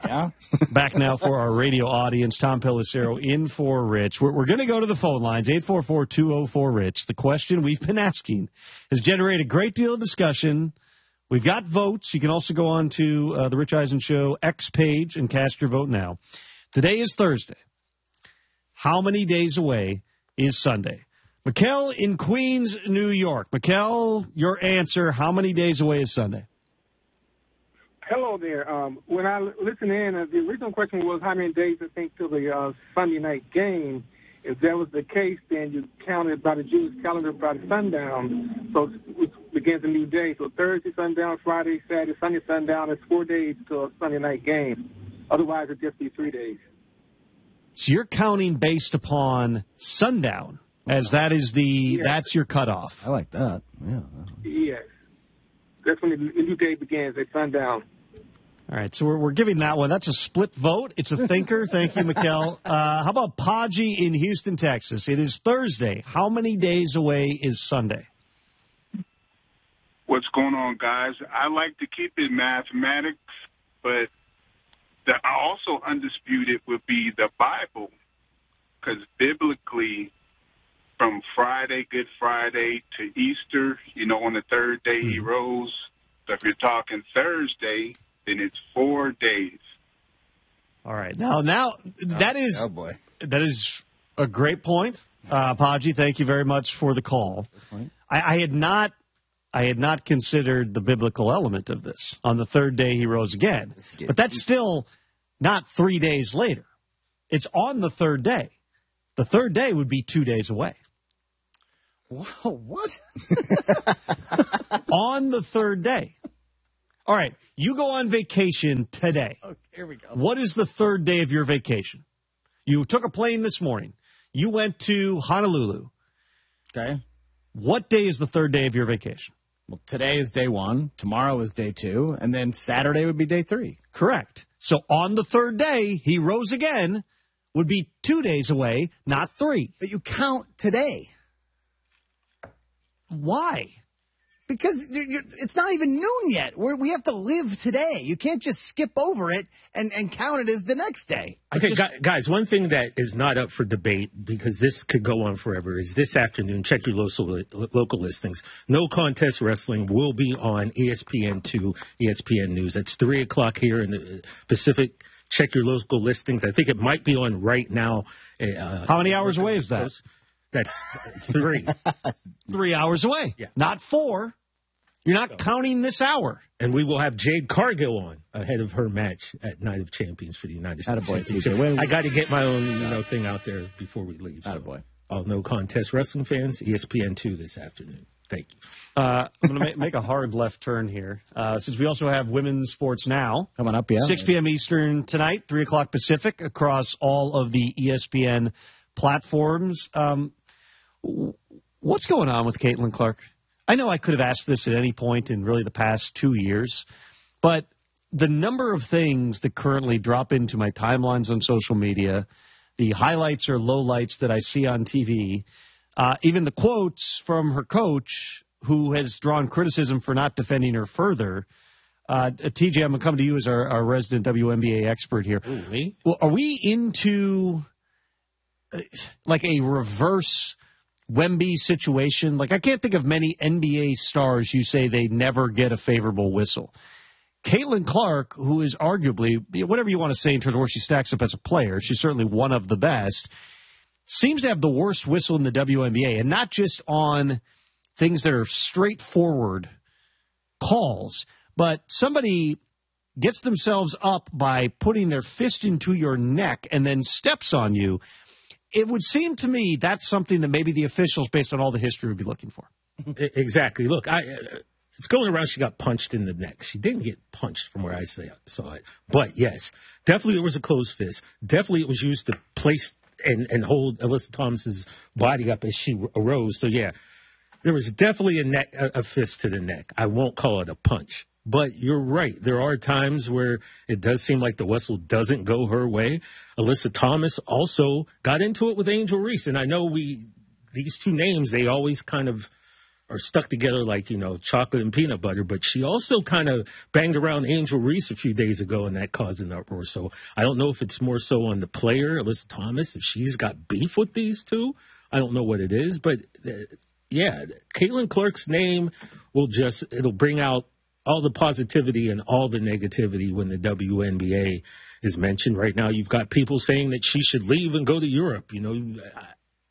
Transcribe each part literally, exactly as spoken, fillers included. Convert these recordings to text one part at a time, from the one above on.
Yeah. Back now for our radio audience. Tom Pelissero in for Rich. We're, we're going to go to the phone lines, eight four four, two oh four, RICH. The question we've been asking has generated a great deal of discussion. We've got votes. You can also go on to uh, the Rich Eisen Show X page and cast your vote now. Today is Thursday. How many days away is Sunday? Mikkel in Queens, New York. Mikkel, your answer. How many days away is Sunday? Hello there. Um, when I listened in, uh, the original question was how many days I think till the uh, Sunday night game. If that was the case, then you counted by the Jewish calendar by the sundown, so it begins a new day. So Thursday sundown, Friday, Saturday, Sunday sundown. It's four days till a Sunday night game. Otherwise, it'd just be three days. So you're counting based upon sundown, as that is the yes. that's your cutoff. I like that. Yeah. Yes. That's when the new day begins at sundown. All right, so we're, we're giving that one. That's a split vote. It's a thinker. Thank you, Mikkel. Uh, how about Podgy in Houston, Texas? It is Thursday. How many days away is Sunday? What's going on, guys? I like to keep it mathematics, but the also undisputed would be the Bible, because biblically, from Friday, Good Friday, to Easter, you know, on the third day he rose. So if you're talking Thursday, then it's four days. All right. Now, now that oh, is oh boy. that is a great point. Uh, Podgy, thank you very much for the call. I, I had not I had not considered the biblical element of this. On the third day he rose again. But that's still not three days later. It's on the third day. The third day would be two days away. Whoa, what? On the third day. All right, you go on vacation today. Okay, here we go. What is the third day of your vacation? You took a plane this morning. You went to Honolulu. Okay. What day is the third day of your vacation? Well, today is day one. Tomorrow is day two. And then Saturday would be day three. Correct. So on the third day, he rose again, would be two days away, not three. But you count today. Why? Because it's not even noon yet. We're, we have to live today. You can't just skip over it and, and count it as the next day. Okay, just, guys, one thing that is not up for debate, because this could go on forever, is this afternoon, check your local, local listings. No Contest Wrestling will be on E S P N two, E S P N News. It's three o'clock here in the Pacific. Check your local listings. I think it might be on right now. Uh, How many hours away is that? That's three. Three hours away. Yeah. Not four. You're not so, counting this hour. And we will have Jade Cargill on ahead of her match at Night of Champions for the United States Championship. I got to get my own you know, thing out there before we leave. So. Attaboy. All No Contest Wrestling fans, E S P N two this afternoon. Thank you. Uh, I'm going to make, make a hard left turn here. Uh, since we also have Women's Sports Now. Coming up, yeah. six p.m. Eastern tonight, three o'clock Pacific, across all of the E S P N platforms. Um, what's going on with Caitlin Clark? I know I could have asked this at any point in really the past two years, but the number of things that currently drop into my timelines on social media, the highlights or lowlights that I see on T V, uh, even the quotes from her coach, who has drawn criticism for not defending her further. Uh, T J, I'm going to come to you as our, our resident W N B A expert here. Ooh, me? Well, are we into uh, like a reverse Wemby situation? Like, I can't think of many N B A stars you say they never get a favorable whistle. Caitlin Clark, who is arguably, whatever you want to say in terms of where she stacks up as a player, she's certainly one of the best, seems to have the worst whistle in the W N B A, and not just on things that are straightforward calls, but somebody gets themselves up by putting their fist into your neck and then steps on you. It would seem to me that's something that maybe the officials, based on all the history, would be looking for. Exactly. Look, I, it's going around she got punched in the neck. She didn't get punched from where I saw it. But, yes, definitely it was a closed fist. Definitely it was used to place and, and hold Alyssa Thomas's body up as she arose. So, yeah, there was definitely a, neck, a, a fist to the neck. I won't call it a punch. But you're right. There are times where it does seem like the whistle doesn't go her way. Alyssa Thomas also got into it with Angel Reese. And I know we, these two names, they always kind of are stuck together like, you know, chocolate and peanut butter. But she also kind of banged around Angel Reese a few days ago, and that caused an uproar. So I don't know if it's more so on the player, Alyssa Thomas, if she's got beef with these two. I don't know what it is. But, uh, yeah, Caitlin Clark's name will just, it'll bring out all the positivity and all the negativity when the W N B A is mentioned. Right now, you've got people saying that she should leave and go to Europe. You know, I,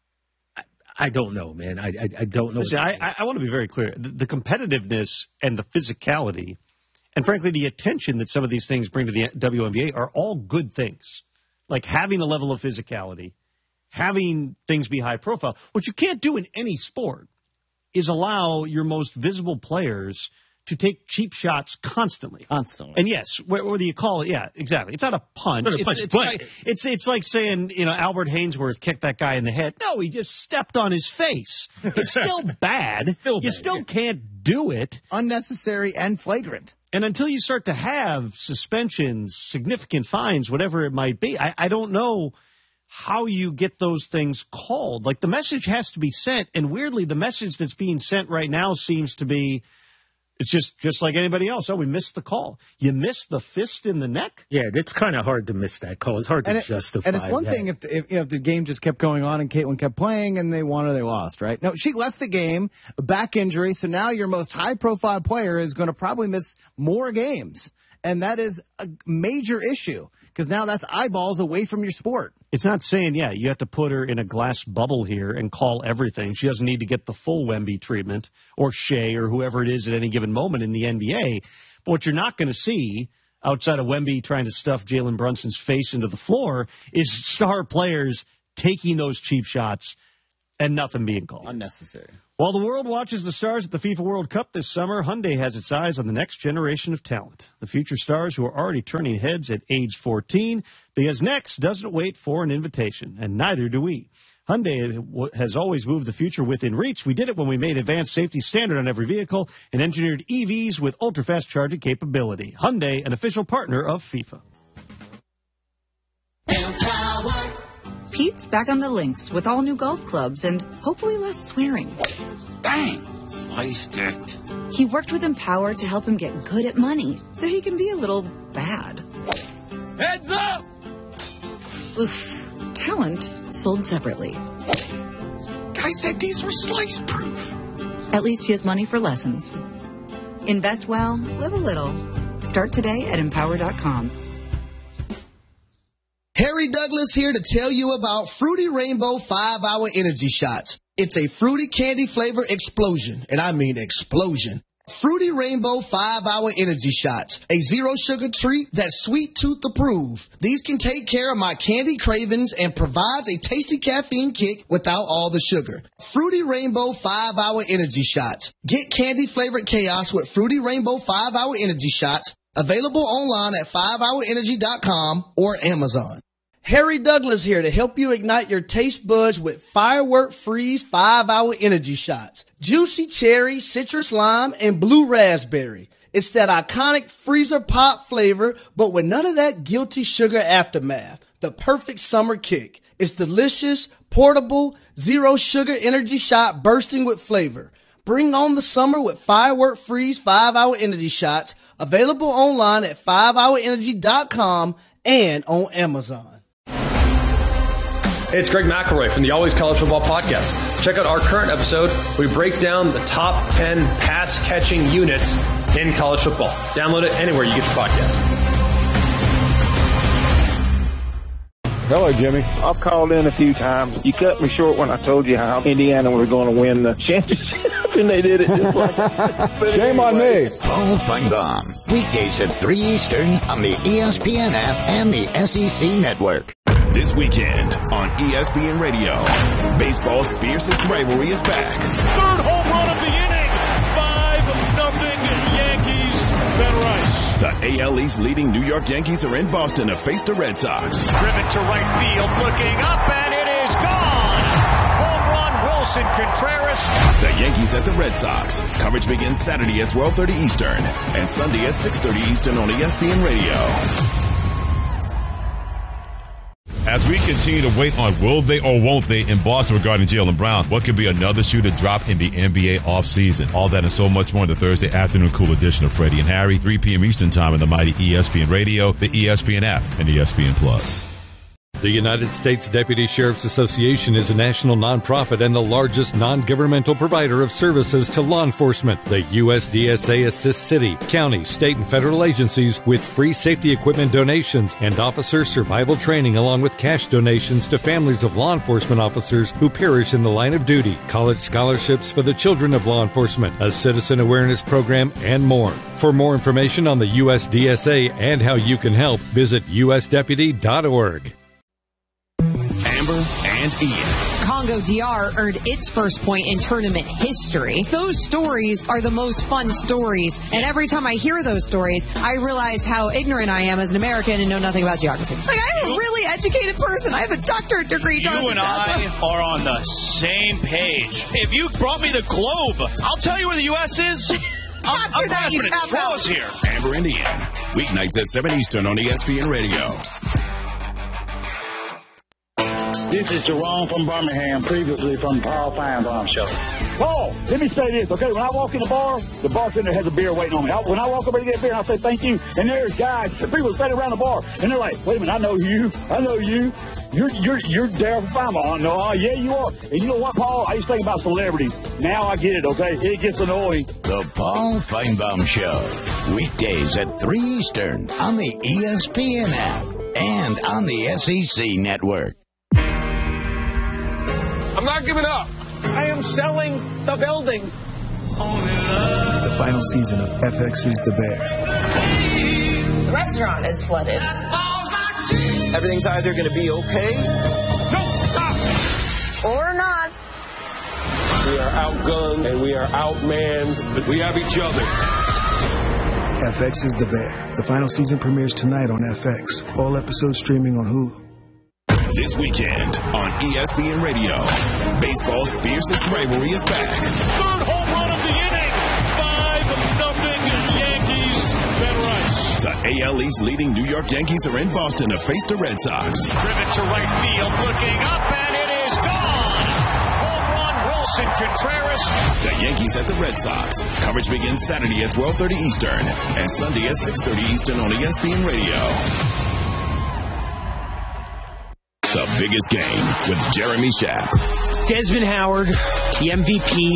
I, I don't know, man. I, I, I don't know. Listen, I, I, I want to be very clear. The, the competitiveness and the physicality and, frankly, the attention that some of these things bring to the W N B A are all good things. Like having a level of physicality, having things be high profile. What you can't do in any sport is allow your most visible players to take cheap shots constantly. Constantly. And yes, whether you call it, yeah, exactly. It's not a punch. It's, not a punch, it's, it's, but like, it's, it's like saying, you know, Albert Hainsworth kicked that guy in the head. No, he just stepped on his face. It's still bad. Still you bad, still yeah. can't do it. Unnecessary and flagrant. And until you start to have suspensions, significant fines, whatever it might be, I, I don't know how you get those things called. Like, the message has to be sent, and weirdly, the message that's being sent right now seems to be, it's just, just like anybody else. Oh, we missed the call. You missed the fist in the neck? Yeah, it's kind of hard to miss that call. It's hard to and it, justify And it's one that. thing if, if, you know, if the game just kept going on and Caitlin kept playing and they won or they lost, right? No, she left the game, a back injury, so now your most high-profile player is going to probably miss more games. And that is a major issue because now that's eyeballs away from your sport. It's not saying, yeah, you have to put her in a glass bubble here and call everything. She doesn't need to get the full Wemby treatment or Shea or whoever it is at any given moment in the N B A. But what you're not going to see outside of Wemby trying to stuff Jalen Brunson's face into the floor is star players taking those cheap shots and nothing being called. Unnecessary. While the world watches the stars at the FIFA World Cup this summer, Hyundai has its eyes on the next generation of talent. The future stars who are already turning heads at age fourteen, because next doesn't wait for an invitation, and neither do we. Hyundai has always moved the future within reach. We did it when we made advanced safety standard on every vehicle and engineered E Vs with ultra-fast charging capability. Hyundai, an official partner of FIFA. Pete's back on the links with all new golf clubs and hopefully less swearing. Bang! Sliced it. He worked with Empower to help him get good at money so he can be a little bad. Heads up! Oof. Talent sold separately. Guy said these were slice proof. At least he has money for lessons. Invest well, live a little. Start today at empower dot com. Harry Douglas here to tell you about Fruity Rainbow five hour Energy Shots. It's a fruity candy flavor explosion, and I mean explosion. Fruity Rainbow five hour Energy Shots, a zero-sugar treat that's sweet tooth approved. These can take care of my candy cravings and provides a tasty caffeine kick without all the sugar. Fruity Rainbow five hour Energy Shots. Get candy-flavored chaos with Fruity Rainbow five hour Energy Shots, available online at five hour energy dot com or Amazon. Harry Douglas here to help you ignite your taste buds with Firework Freeze five hour Energy Shots. Juicy cherry, citrus lime, and blue raspberry. It's that iconic freezer pop flavor, but with none of that guilty sugar aftermath. The perfect summer kick. It's delicious, portable, zero sugar energy shot bursting with flavor. Bring on the summer with Firework Freeze five hour Energy Shots, available online at five hour energy dot com and on Amazon. Hey, it's Greg McElroy from the Always College Football Podcast. Check out our current episode where we break down the top ten pass-catching units in college football. Download it anywhere you get your podcast. Hello, Jimmy. I've called in a few times. You cut me short when I told you how Indiana was going to win the championship, and they did it just like that. Shame on me. Paul Feinbaum. Weekdays at three Eastern on the E S P N app and the S E C Network. This weekend on E S P N Radio, baseball's fiercest rivalry is back. Third home run of the inning. five nothing Yankees. Ben Rice. The A L East leading New York Yankees are in Boston to face the Red Sox. Driven to right field, looking up, and it is gone. Home run, Wilson Contreras. The Yankees at the Red Sox. Coverage begins Saturday at twelve thirty Eastern and Sunday at six thirty Eastern on E S P N Radio. As we continue to wait on will they or won't they in Boston regarding Jaylen Brown, what could be another shoe to drop in the N B A offseason? All that and so much more in the Thursday afternoon cool edition of Freddie and Harry, three p.m. Eastern Time on the mighty E S P N Radio, the E S P N app, and E S P N Plus. The United States Deputy Sheriff's Association is a national nonprofit and the largest non-governmental provider of services to law enforcement. The U S D S A assists city, county, state, and federal agencies with free safety equipment donations and officer survival training, along with cash donations to families of law enforcement officers who perish in the line of duty, college scholarships for the children of law enforcement, a citizen awareness program, and more. For more information on the U S D S A and how you can help, visit U S deputy dot org. Amber and Ian. Congo D R earned its first point in tournament history. Those stories are the most fun stories, and every time I hear those stories, I realize how ignorant I am as an American and know nothing about geography. Like, I'm a really educated person. I have a doctorate degree. You and I are on the same page. If you brought me the globe, I'll tell you where the U S is. I'm, I'm that, you tap out. Here. Amber and Ian. Weeknights at seven Eastern on E S P N Radio. This is Jerome from Birmingham, previously from Paul Feinbaum Show. Paul, let me say this, okay? When I walk in the bar, the bartender has a beer waiting on me. I, when I walk over to get a beer, I say thank you, and there's guys, people standing around the bar, and they're like, wait a minute, I know you, I know you. You're you're you're Daryl from Feinbaum. No, uh, yeah, you are. And you know what, Paul? I used to think about celebrities. Now I get it, okay? It gets annoying. The Paul Feinbaum Show, weekdays at three Eastern on the E S P N app and on the S E C network. I'm not giving up. I am selling the building. The final season of F X's The Bear. The restaurant is flooded. Everything's either going to be okay. No, stop. Or not. We are outgunned and we are outmanned, but we have each other. F X's The Bear. The final season premieres tonight on F X. All episodes streaming on Hulu. This weekend on E S P N Radio, baseball's fiercest rivalry is back. Third home run of the inning. five nothing Yankees. Ben Rice. The A L East leading New York Yankees are in Boston to face the Red Sox. Driven to right field, looking up, and it is gone. Home run, Wilson Contreras. The Yankees at the Red Sox. Coverage begins Saturday at twelve thirty Eastern and Sunday at six thirty Eastern on E S P N Radio. The biggest game with Jeremy Schaap. Desmond Howard, the M V P